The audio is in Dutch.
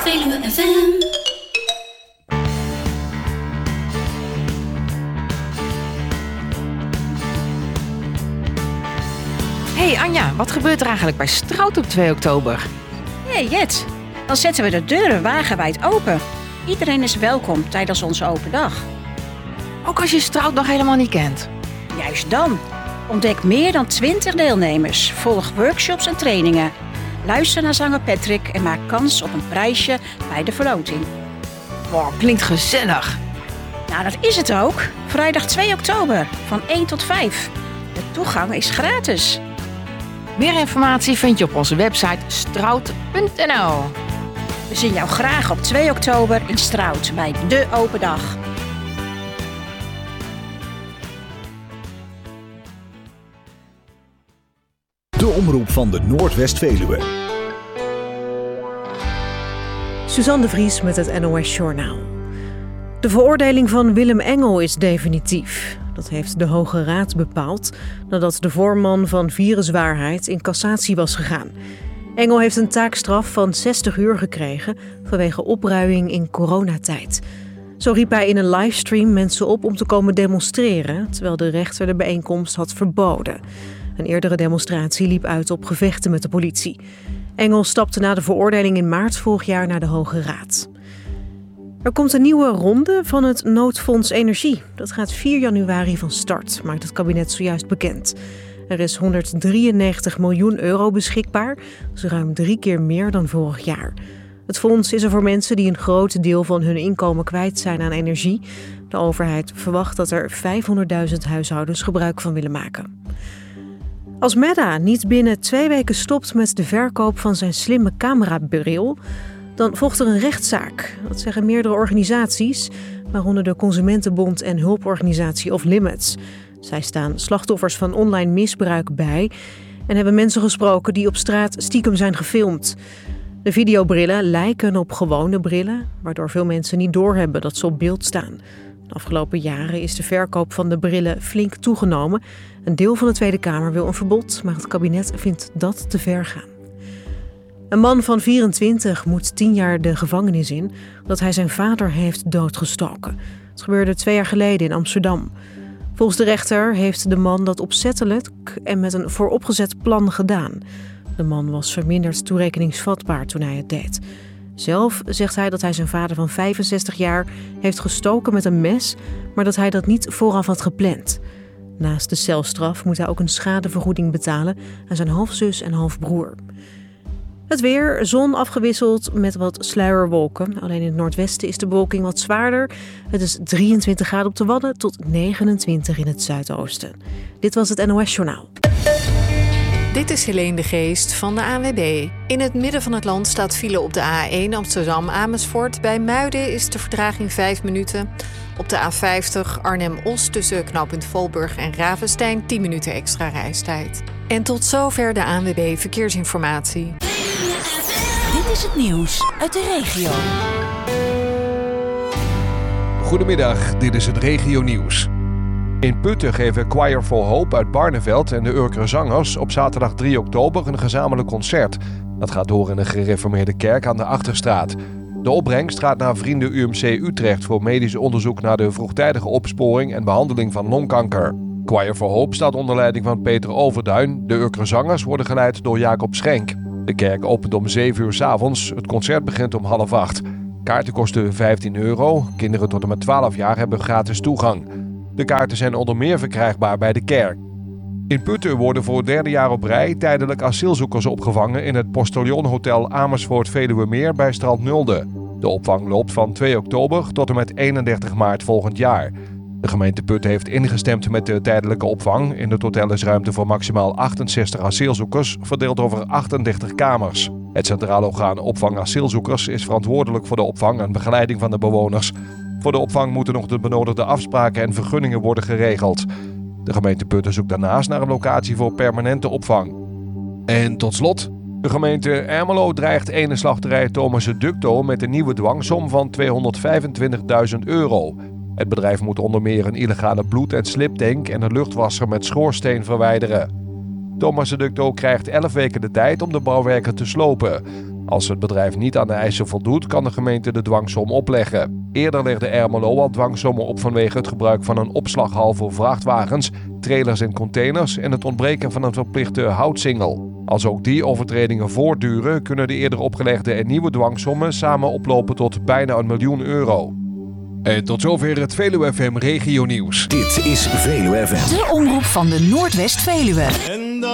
Veluwe FM. Hey Anja, wat gebeurt er eigenlijk bij Strout op 2 oktober? Hey Jet, dan zetten we de deuren wagenwijd open. Iedereen is welkom tijdens onze open dag. Ook als je Strout nog helemaal niet kent. Juist dan. Ontdek meer dan 20 deelnemers. Volg workshops en trainingen. Luister naar zanger Patrick en maak kans op een prijsje bij de verloting. Wow, klinkt gezellig. Nou, dat is het ook. Vrijdag 2 oktober van 1 tot 5. De toegang is gratis. Meer informatie vind je op onze website strout.nl. We zien jou graag op 2 oktober in Strout bij de open dag. De omroep van de Noordwest-Veluwe. Suzanne de Vries met het NOS Journaal. De veroordeling van Willem Engel is definitief. Dat heeft de Hoge Raad bepaald nadat de voorman van Viruswaarheid in cassatie was gegaan. Engel heeft een taakstraf van 60 uur gekregen vanwege opruiing in coronatijd. Zo riep hij in een livestream mensen op om te komen demonstreren, terwijl de rechter de bijeenkomst had verboden. Een eerdere demonstratie liep uit op gevechten met de politie. Engel stapte na de veroordeling in maart vorig jaar naar de Hoge Raad. Er komt een nieuwe ronde van het noodfonds Energie. Dat gaat 4 januari van start, maakt het kabinet zojuist bekend. Er is 193 miljoen euro beschikbaar, dus ruim 3 keer meer dan vorig jaar. Het fonds is er voor mensen die een groot deel van hun inkomen kwijt zijn aan energie. De overheid verwacht dat er 500.000 huishoudens gebruik van willen maken. Als Meta niet binnen 2 weken stopt met de verkoop van zijn slimme camerabril, dan volgt er een rechtszaak. Dat zeggen meerdere organisaties, waaronder de Consumentenbond en hulporganisatie Off Limits. Zij staan slachtoffers van online misbruik bij en hebben mensen gesproken die op straat stiekem zijn gefilmd. De videobrillen lijken op gewone brillen, waardoor veel mensen niet doorhebben dat ze op beeld staan. De afgelopen jaren is de verkoop van de brillen flink toegenomen. Een deel van de Tweede Kamer wil een verbod, maar het kabinet vindt dat te ver gaan. Een man van 24 moet 10 jaar de gevangenis in omdat hij zijn vader heeft doodgestoken. Het gebeurde 2 jaar geleden in Amsterdam. Volgens de rechter heeft de man dat opzettelijk en met een vooropgezet plan gedaan. De man was verminderd toerekeningsvatbaar toen hij het deed. Zelf zegt hij dat hij zijn vader van 65 jaar heeft gestoken met een mes, maar dat hij dat niet vooraf had gepland. Naast de celstraf moet hij ook een schadevergoeding betalen aan zijn halfzus en halfbroer. Het weer, zon afgewisseld met wat sluierwolken. Alleen in het noordwesten is de bewolking wat zwaarder. Het is 23 graden op de Wadden tot 29 in het zuidoosten. Dit was het NOS Journaal. Dit is Helene de Geest van de ANWB. In het midden van het land staat file op de A1 Amsterdam-Amersfoort. Bij Muiden is de vertraging 5 minuten. Op de A50 Arnhem-Os tussen knooppunt Valburg en Ravenstein 10 minuten extra reistijd. En tot zover de ANWB Verkeersinformatie. Dit is het nieuws uit de regio. Goedemiddag, dit is het regionieuws. In Putten geven Choir for Hope uit Barneveld en de Urker Zangers op zaterdag 3 oktober een gezamenlijk concert. Dat gaat door in een gereformeerde kerk aan de Achterstraat. De opbrengst gaat naar Vrienden UMC Utrecht voor medisch onderzoek naar de vroegtijdige opsporing en behandeling van longkanker. Choir for Hope staat onder leiding van Peter Overduin. De Urker Zangers worden geleid door Jacob Schenk. De kerk opent om 7 uur 's avonds. Het concert begint om 7:30. Kaarten kosten €15. Kinderen tot en met 12 jaar hebben gratis toegang. De kaarten zijn onder meer verkrijgbaar bij de kerk. In Putten worden voor het 3e jaar op rij tijdelijk asielzoekers opgevangen in het Postillonhotel Amersfoort Veluwemeer bij Strand Nulde. De opvang loopt van 2 oktober tot en met 31 maart volgend jaar. De gemeente Putten heeft ingestemd met de tijdelijke opvang. In het hotel is ruimte voor maximaal 68 asielzoekers, verdeeld over 38 kamers. Het Centraal Orgaan Opvang Asielzoekers is verantwoordelijk voor de opvang en begeleiding van de bewoners. Voor de opvang moeten nog de benodigde afspraken en vergunningen worden geregeld. De gemeente Putten zoekt daarnaast naar een locatie voor permanente opvang. En tot slot, de gemeente Ermelo dreigt ene slachterij Thomas Ducto met een nieuwe dwangsom van €225.000. Het bedrijf moet onder meer een illegale bloed- en sliptank en een luchtwasser met schoorsteen verwijderen. Thomas Ducto krijgt 11 weken de tijd om de bouwwerken te slopen. Als het bedrijf niet aan de eisen voldoet, kan de gemeente de dwangsom opleggen. Eerder legde Ermelo al dwangsommen op vanwege het gebruik van een opslaghal voor vrachtwagens, trailers en containers en het ontbreken van een verplichte houtsingel. Als ook die overtredingen voortduren, kunnen de eerder opgelegde en nieuwe dwangsommen samen oplopen tot bijna €1 miljoen. En tot zover het Veluwe FM Regio Nieuws. Dit is Veluwe FM. De omroep van de Noordwest-Veluwe.